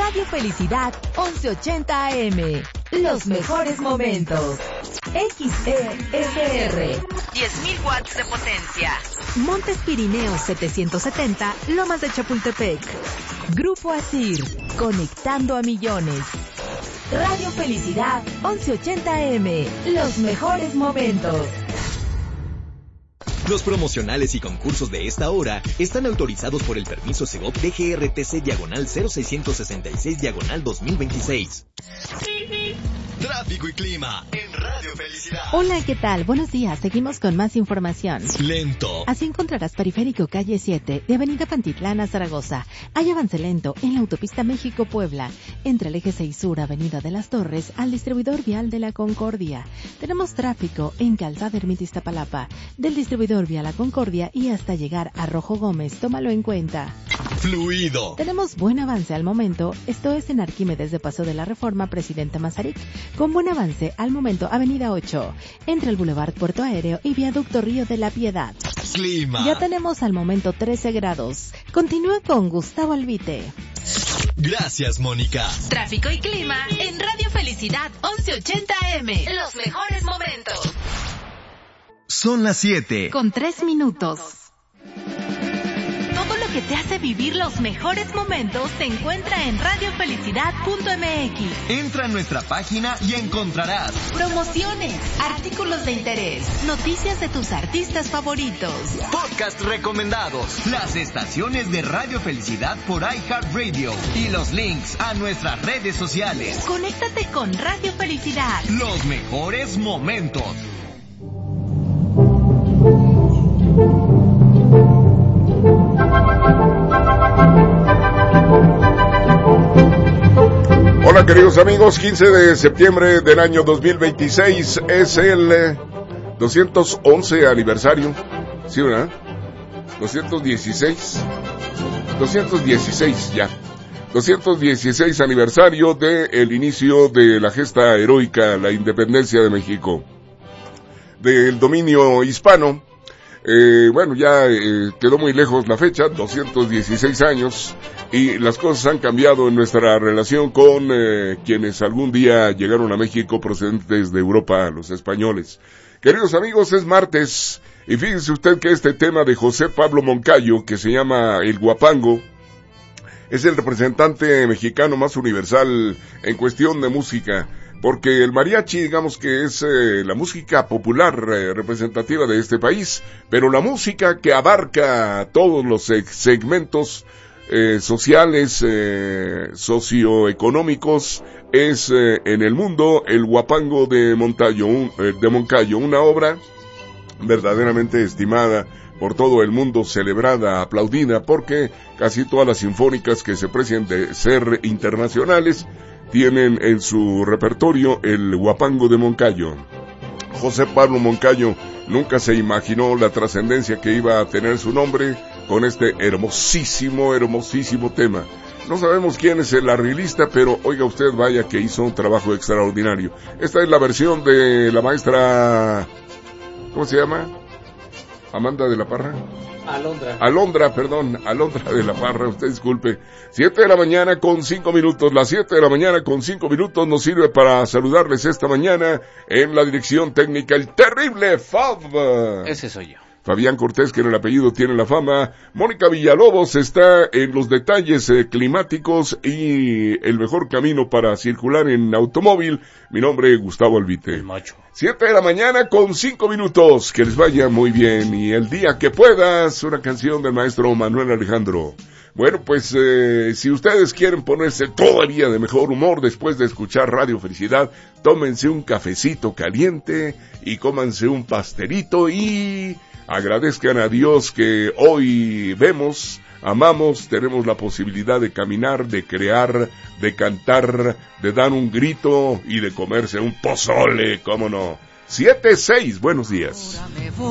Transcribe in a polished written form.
Radio Felicidad 1180 AM. Los mejores momentos. XESR. 10.000 watts de potencia. Montes Pirineos 770, Lomas de Chapultepec. Grupo Asir, conectando a millones. Radio Felicidad 1180 AM. Los mejores momentos. Los promocionales y concursos de esta hora están autorizados por el permiso Segov DGRTC/066/2026. Tráfico y clima en Radio Felicidad. Hola, ¿qué tal? Buenos días. Seguimos con más información. Lento. Así encontrarás Periférico Calle 7 de Avenida Pantitlán a Zaragoza. Hay avance lento en la autopista México-Puebla, entre el eje 6 Sur, Avenida de las Torres, al distribuidor vial de la Concordia. Tenemos tráfico en Calzada Ermita Iztapalapa, del distribuidor vial La Concordia y hasta llegar a Rojo Gómez. Tómalo en cuenta. Fluido. Tenemos buen avance al momento. Esto es en Arquímedes de Paso de la Reforma, Presidente Mazarik. Con buen avance al momento, Avenida 8, entre el Boulevard Puerto Aéreo y Viaducto Río de la Piedad. Clima. Ya tenemos al momento 13 grados. Continúa con Gustavo Albite. Gracias, Mónica. Tráfico y clima en Radio Felicidad 1180 AM. Los mejores momentos. Son las 7. Con 3 minutos. Todo lo que te hace vivir los mejores momentos se encuentra en radiofelicidad.mx. Entra a nuestra página y encontrarás promociones, artículos de interés, noticias de tus artistas favoritos, podcast recomendados, las estaciones de Radio Felicidad por iHeartRadio y los links a nuestras redes sociales. Conéctate con Radio Felicidad. Los mejores momentos. Hola queridos amigos, 15 de septiembre del año 2026 es el 211 aniversario, ¿sí verdad? 216 ya, 216 aniversario del inicio de la gesta heroica, la independencia de México, del dominio hispano. Bueno, ya quedó muy lejos la fecha, 216 años, y las cosas han cambiado en nuestra relación con quienes algún día llegaron a México procedentes de Europa, los españoles. Queridos amigos, es martes, y fíjense usted que este tema de José Pablo Moncayo, que se llama El Guapango, es el representante mexicano más universal en cuestión de música. Porque el mariachi, digamos que es la música popular representativa de este país, pero la música que abarca todos los segmentos sociales, socioeconómicos, es en el mundo el Guapango de Moncayo, una obra verdaderamente estimada por todo el mundo, celebrada, aplaudida, porque casi todas las sinfónicas que se precian de ser internacionales tienen en su repertorio el Guapango de Moncayo. José Pablo Moncayo nunca se imaginó la trascendencia que iba a tener su nombre con este hermosísimo tema. No sabemos quién es el arreglista, pero oiga usted, vaya que hizo un trabajo extraordinario. Esta es la versión de la maestra, ¿cómo se llama? Amanda de la Parra. Alondra de la Parra, usted disculpe. 7 de la mañana con 5 minutos, las 7 de la mañana con 5 minutos nos sirve para saludarles esta mañana en la dirección técnica, el terrible Fab. Ese soy yo. Fabián Cortés, que en el apellido tiene la fama. Mónica Villalobos está en los detalles climáticos y el mejor camino para circular en automóvil. Mi nombre es Gustavo Albite. El macho. 7 de la mañana con 5 minutos. Que les vaya muy bien. Y el día que puedas, una canción del maestro Manuel Alejandro. Bueno, pues si ustedes quieren ponerse todavía de mejor humor después de escuchar Radio Felicidad, tómense un cafecito caliente y cómanse un pastelito y agradezcan a Dios que hoy vemos, amamos, tenemos la posibilidad de caminar, de crear, de cantar, de dar un grito y de comerse un pozole, cómo no. 7-6, buenos días.